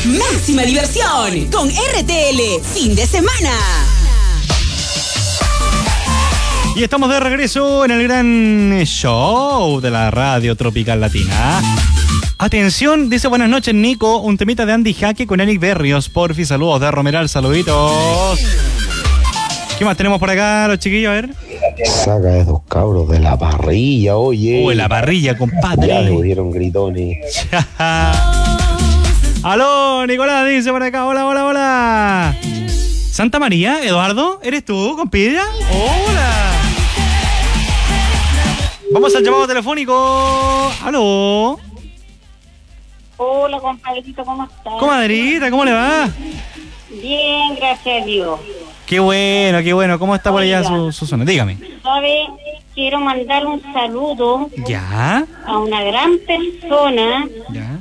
máxima diversión con RTL fin de semana. Y estamos de regreso en el gran show de la radio tropical latina. Atención, dice buenas noches Nico, un temita de Andy Jaque con Eric Berrios, porfi, saludos de Romeral, saluditos. ¿Qué más tenemos por acá los chiquillos? A ver. Saca esos cabros de la parrilla, oye. Uy, la parrilla, compadre. Ya le dieron gritones. Aló, Nicolás dice por acá, hola, hola, hola. Santa María, Eduardo, ¿eres tú, compilla? Hola. Vamos al llamado telefónico. Aló. Hola, compadrito, ¿cómo estás? Comadrita, ¿cómo le va? Bien, gracias a Dios. Qué bueno, qué bueno. ¿Cómo está por allá su zona? Dígame. ¿Sabe? Quiero mandar un saludo ¿Ya? a una gran persona ¿Ya?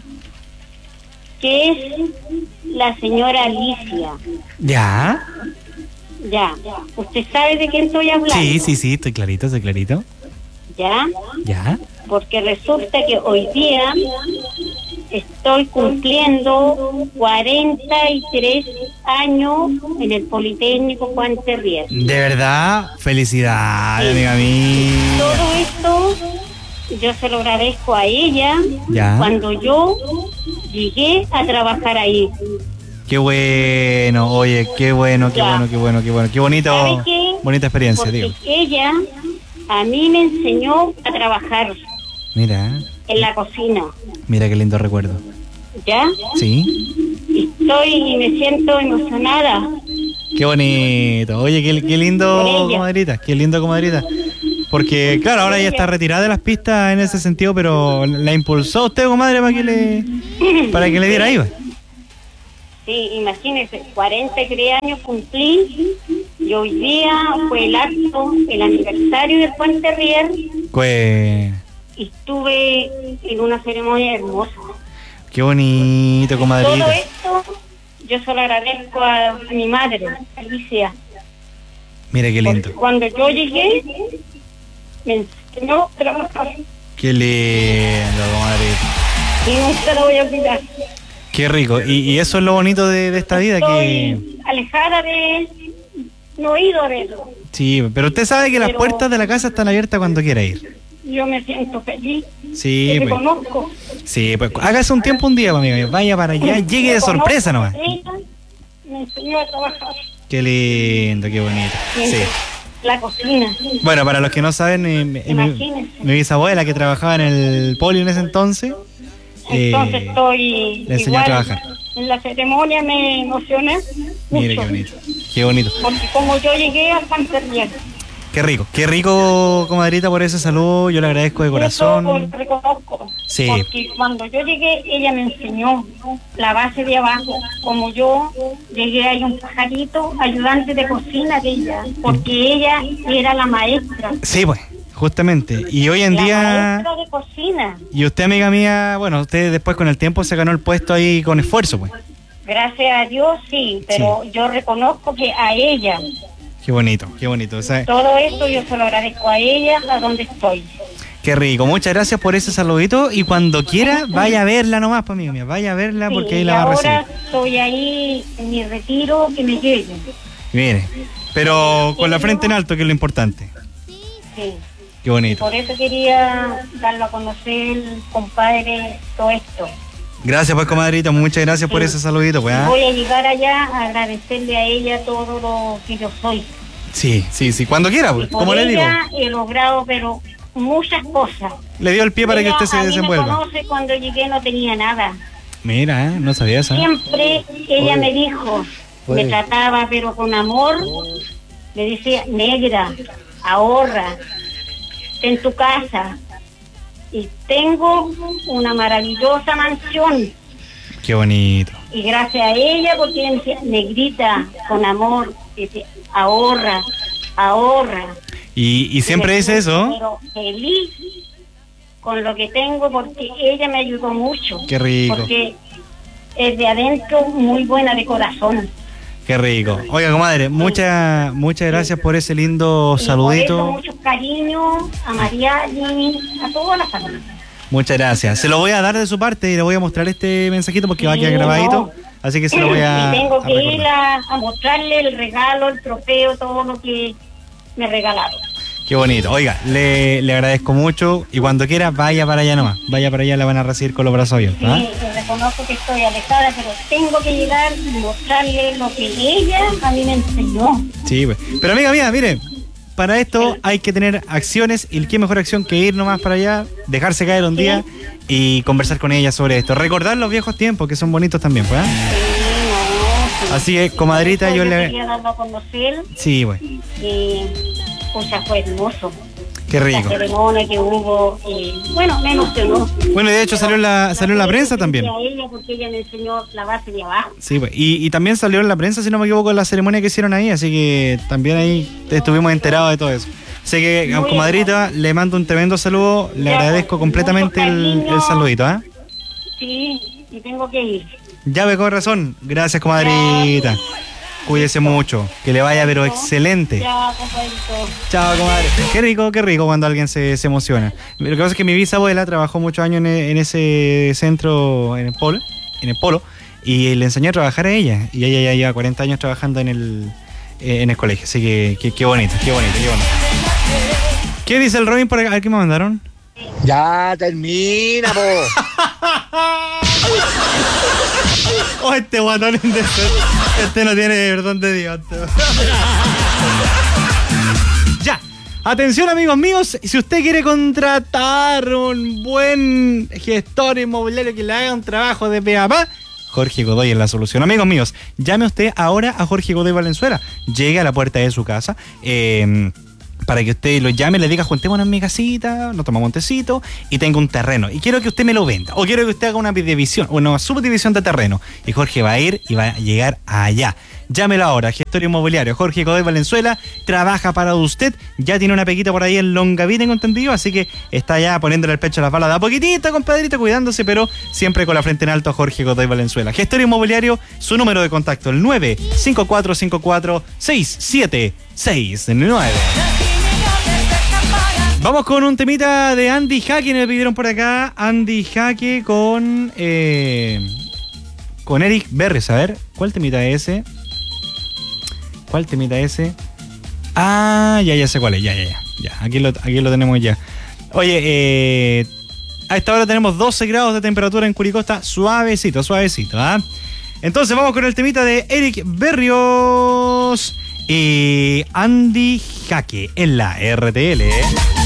que es la señora Alicia. ¿Ya? Ya. ¿Usted sabe de quién estoy hablando? Sí, estoy clarito, estoy clarito. ¿Ya? ¿Ya? Porque resulta que hoy día estoy cumpliendo 43 años en el Politécnico Juan Terrier. De verdad, felicidades, amiga mía. Todo esto yo se lo agradezco a ella. Ya. Cuando yo llegué a trabajar ahí. Qué bueno, oye, qué bueno, qué Ya. bueno, qué bueno, qué bueno. Qué bonito, ¿Sabe qué? bonita experiencia, Porque digo. ella a mí me enseñó a trabajar Mira, en la cocina. mira qué lindo recuerdo. ¿Ya? Sí, Y me siento emocionada. qué bonito. Oye, qué lindo, Por ella. comadrita, qué lindo, comadrita. Porque, claro, ahora ella está retirada de las pistas en ese sentido, pero la impulsó usted, comadre, para que le diera ahí. Sí, imagínese, 43 años cumplí y hoy día fue el acto, el aniversario del Juan Terrier Pues, y estuve en una ceremonia hermosa. qué bonito, Todo comadrita. esto yo se lo agradezco a mi madre, Alicia. Mira qué lindo. Cuando yo llegué, me enseñó a trabajar Qué lindo, comadrita. y nunca lo voy a olvidar. Qué rico. Y eso es lo bonito de esta vida, que... Estoy alejada de... No he ido a verlo. Sí, pero usted sabe que las Pero- puertas de la casa están abiertas cuando quiera ir. Yo me siento feliz. Sí, Te pues. conozco. Sí, pues hágase un tiempo un día, amigo mío. Vaya para allá, llegue de sorpresa nomás. Ella me enseñó a trabajar Qué lindo, qué bonito. en Sí. la cocina. Bueno, para los que no saben, Imagínense. mi bisabuela que trabajaba en el poli en ese entonces, Entonces estoy le enseñó a igual. trabajar. En la ceremonia me emocioné Mire mucho. qué bonito, qué bonito. Porque como yo llegué al Juan Terrier, Qué rico, comadrita, por ese saludo. Yo le agradezco de eso corazón. reconozco. Sí. Porque cuando yo llegué, ella me enseñó la base de abajo. Como yo llegué, hay un pajarito ayudante de cocina de ella, porque ella era la maestra. Sí, pues, justamente. Y hoy en La día... maestra de cocina. Y usted, amiga mía, bueno, usted después con el tiempo se ganó el puesto ahí con esfuerzo, pues. Gracias a Dios, sí, pero yo reconozco que a ella, Qué bonito, qué bonito. O sea, todo esto yo se lo agradezco a ella, a donde estoy. qué rico. Muchas gracias por ese saludito. Y cuando quiera, vaya a verla nomás, pues, amiga mía. Vaya a verla porque Sí, ahí y la va a ahora recibir. estoy ahí en mi retiro, que me lleguen. Mire, pero con la frente en alto, que es lo importante. Sí. Qué bonito. Por eso quería darlo a conocer, compadre, todo esto. Gracias, pues, comadrita. Muchas gracias por Sí. ese saludito, pues. ¿ah? Voy a llegar allá a agradecerle a ella todo lo que yo soy. Sí. Cuando quiera, pues, Por como le digo. ella he logrado, pero muchas cosas. Le dio el pie para que Ella usted se a mí desenvuelva. me conoce, cuando llegué no tenía nada. Mira, no sabía eso. Siempre ella me dijo, me trataba pero con amor, me decía, negra, ahorra, en tu casa. Y tengo una maravillosa mansión. Qué bonito. Y gracias a ella, porque ella me decía, negrita, con amor, dice, ahorra, ahorra. Y siempre dice eso. Pero feliz con lo que tengo, porque ella me ayudó mucho. Qué rico. Porque es de adentro muy buena de corazón. Qué rico. Oiga, comadre, muchas gracias por ese lindo Y saludito. por eso mucho cariño a Mariani, a toda la familia. Muchas gracias. Se lo voy a dar de su parte y le voy a mostrar este mensajito porque va a quedar grabadito. Así que se lo voy a... Y tengo que ir recordar. a mostrarle el regalo, el trofeo, todo lo que me regalaron. Qué bonito. Oiga, le agradezco mucho y cuando quiera vaya para allá nomás. Vaya para allá, la van a recibir con los brazos abiertos. ¿Ah? Sí, reconozco que estoy alejada, pero tengo que llegar y mostrarle lo que ella a mí me enseñó. Sí, pues. Pero amiga mía, mire, para esto hay que tener acciones y qué mejor acción que ir nomás para allá, dejarse caer un día y conversar con ella sobre esto. Recordar los viejos tiempos que son bonitos también, pues. Sí, no. Así es, comadrita, yo le... quería darlo a conocer Sí, pues. y pucha, fue hermoso. Qué La rico. ceremonia que hubo, bueno, me emocionó. Bueno, de hecho salió en la prensa también. A ella porque ella me enseñó la base de abajo. Sí, pues. Y también salió en la prensa, si no me equivoco, la ceremonia que hicieron ahí, así que también ahí estuvimos enterados de todo eso. Así que, Muy comadrita, le mando un tremendo saludo, le Ya, agradezco completamente mucho el cariño. saludito, ¿ah? Sí, y tengo que ir. Ya ve con razón, gracias, comadrita. Cuídese mucho, que le vaya pero excelente. Ya, compadrito. Chao, comadre. Qué rico cuando alguien se emociona. Lo que pasa es que mi bisabuela trabajó muchos años en ese centro, en el polo, y le enseñó a trabajar a ella. Y ella ya lleva 40 años trabajando en el colegio. Así que qué bonito. ¿Qué dice el Robin por acá? A ver, ¿qué me mandaron? Ya termina, po. Oh, este guatón indecente. Este no tiene perdón de Dios. Ya. Atención, amigos míos. Si usted quiere contratar un buen gestor inmobiliario que le haga un trabajo de pe a pa, Jorge Godoy es la solución. Amigos míos, llame usted ahora a Jorge Godoy Valenzuela. Llegue a la puerta de su casa. Para que usted lo llame, le diga, juntémonos en mi casita, nos tomamos un tecito y tenga un terreno. Y quiero que usted me lo venda. O quiero que usted haga una división, una subdivisión de terreno. Y Jorge va a ir y va a llegar allá. Llámelo ahora, gestor inmobiliario. Jorge Godoy Valenzuela trabaja para usted. Ya tiene una pequita por ahí en Longaví, tengo entendido. Así que está ya poniéndole el pecho a las balas de a poquitito, compadrito, cuidándose, pero siempre con la frente en alto a Jorge Godoy Valenzuela. Gestor inmobiliario, su número de contacto, el 954546769. Vamos con un temita de Andy Jaque, me pidieron por acá. Andy Jaque con Eric Berries. A ver, ¿cuál temita es ese? Ah, ya sé cuál es, ya. Aquí lo tenemos ya. Oye, a esta hora tenemos 12 grados de temperatura en Curicó, está suavecito, ¿ah? Entonces vamos con el temita de Eric Berrios y Andy Jaque en la RTL.